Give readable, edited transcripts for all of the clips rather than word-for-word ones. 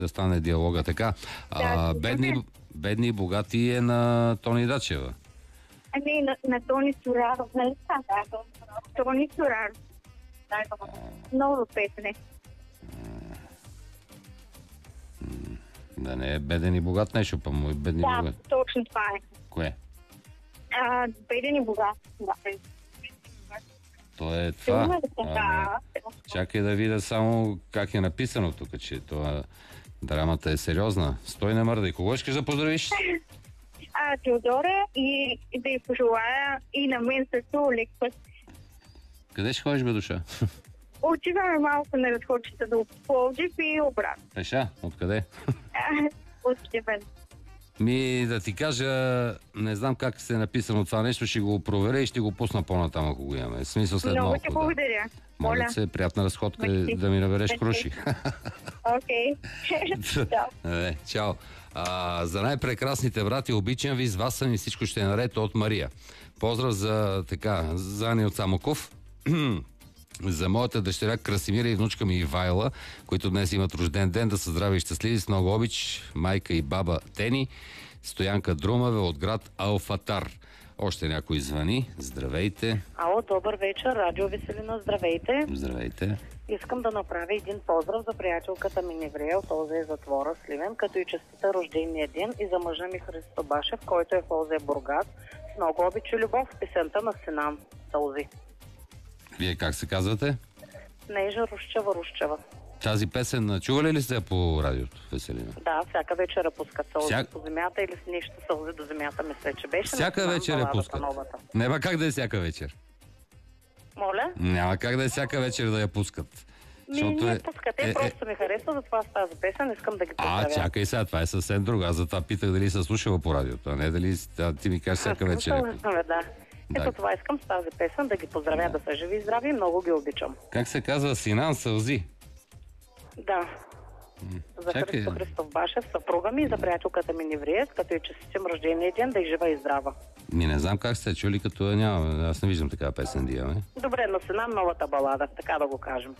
да стане диалога така. Бедни и богати е на Тони Дачева. Ами на Тони Сораро, нали така? Тони Сораро. Много песне. Да не е беден и богат нещо, па му е бедни и богат. Да, точно това е. Кое? Беден и богат, да. То е това. Чакай да видя само как е написано тук, че това драмата е сериозна. Стой, не мърдай. Кого искаш да поздравиш? Теодора и да й пожелая и на мен също лек път. Къде ще ходиш, бе, душа? Отиваме малко на разходчета до Пловдив и обратно. Пеша? Откъде? От Степен. Да ти кажа, не знам как се е написано това нещо, ще го проверя и ще го пусна по-натам, ако го имаме. В смисъл след много малко. Много ти благодаря. Моля се, приятна разходка да ми набереш круши. Окей. Чао. За най-прекрасните брати, обичам ви, с вас съм и всичко ще е наред от Мария. Поздрав за Ани от Самоков. За моята дъщеря Красимира и внучка ми Ивайла, които днес имат рожден ден, да са здрави и щастливи, с много обич, майка и баба Тени, Стоянка Друмаве от град Алфатар. Още някой звъни. Здравейте. Ало, добър вечер, Радио Веселина, здравейте. Здравейте. Искам да направя един поздрав за приятелката ми Неврея от ОЗ затвора Сливен, като и честита рождения ден, и за мъжа ми Христо Башев, който е в ОЗ Бургас. С много обич и любов, песента на Синан Сълзи. Вие как се казвате? Нежа Рущева. Тази песен чували ли сте по радиото, Веселина? Да, всяка вечер я пускат сълзи по земята или с нищо сълзи до земята, мисля, че беше. Всяка вечер я пускат. Няма как да е всяка вечер. Моля? Няма как да е всяка вечер да я пускат. Не пускат. Те просто ми харесва, затова с тази песен искам да ги поздравя. Чакай сега, това е съвсем друго. Аз затова питах дали се слушала по радиото, а не дали ти ми кажеш всяка вечер. Да. Ето това искам с тази песен да ги поздравя, да са живи и здрави и много ги обичам. Как се казва? Синан Сълзи? Да. За Христо Христов Башев, съпруга ми, и за приятелката ми Неврия, като и честитим рождения ден, да и жива и здрава. Не знам как сте чули, като няма. Аз не виждам такава песен да имаме. Добре, на Синан новата балада, така да го кажем.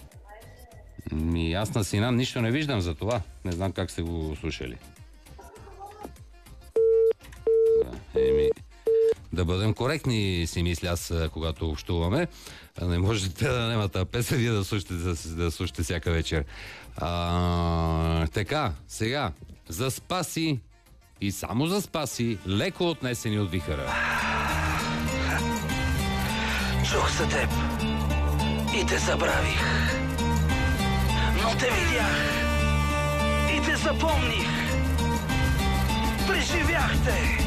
Аз на Синан нищо не виждам за това. Не знам как сте го слушали. Да бъдем коректни, си мисля аз, когато общуваме. Не можете да немата песен вие да слушате всяка вечер. Така, сега, за Спаси и само за Спаси, леко отнесени от вихъра. Чух за теб и те забравих, но те видях и те запомних. Преживях те.